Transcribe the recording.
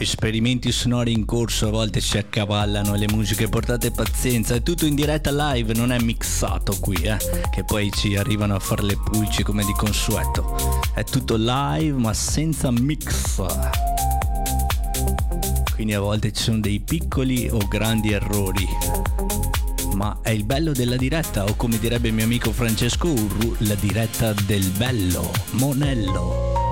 esperimenti sonori in corso, a volte si accavallano le musiche, portate pazienza, è tutto in diretta live, non è mixato qui, che poi ci arrivano a fare le pulci come di consueto. È tutto live ma senza mix. Quindi a volte ci sono dei piccoli o grandi errori. Ma è il bello della diretta, o come direbbe il mio amico Francesco Urru, la diretta del bello Monello.